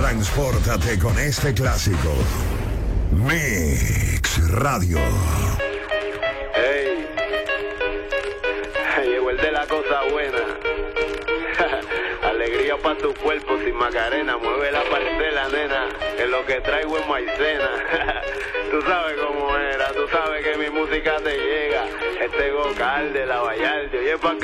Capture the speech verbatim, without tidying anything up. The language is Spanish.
Transpórtate con este clásico. Mix Radio. Hey, llegó el de la cosa buena. Alegría pa' tu cuerpo sin Macarena. Mueve la parcela, nena, que lo que traigo es maicena. Tú sabes cómo era, tú sabes que mi música te llega. Este Gocal de la Vallarta, oye pa'